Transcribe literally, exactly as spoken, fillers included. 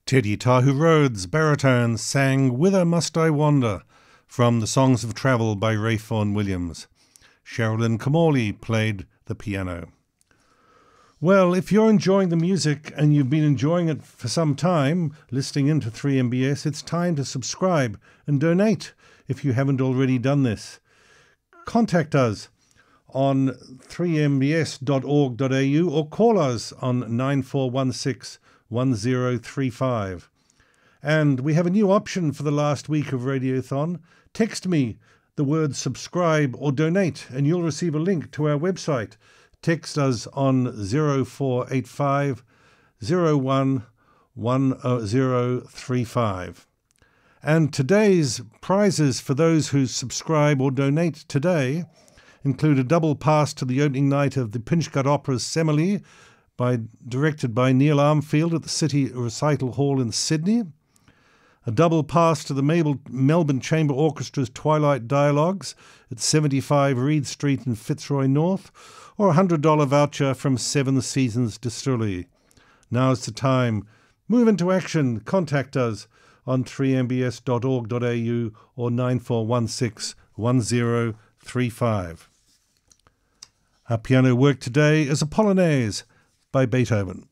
Teddy Tahu Rhodes, baritone, sang Whither Must I Wander from the Songs of Travel by Ray Vaughan Williams. Sherilyn Kamali played the piano. Well, if you're enjoying the music and you've been enjoying it for some time, listening into three M B S, it's time to subscribe and donate if you haven't already done this. Contact us on three m b s dot org dot a u or call us on nine four one six one zero three five. And we have a new option for the last week of Radiothon. Text me the word subscribe or donate and you'll receive a link to our website. Text us on zero four eight five zero one one zero three five. And today's prizes for those who subscribe or donate today include a double pass to the opening night of the Pinchgut Opera's Semele, by, directed by Neil Armfield at the City Recital Hall in Sydney, a double pass to the Mabel, Melbourne Chamber Orchestra's Twilight Dialogues at seventy-five Reed Street in Fitzroy North, or a one hundred dollars voucher from Seven Seasons Distillery. Now's the time. Move into action. Contact us on three m b s dot org dot a u or nine four one six one zero three five. Our piano work today is a Polonaise by Beethoven.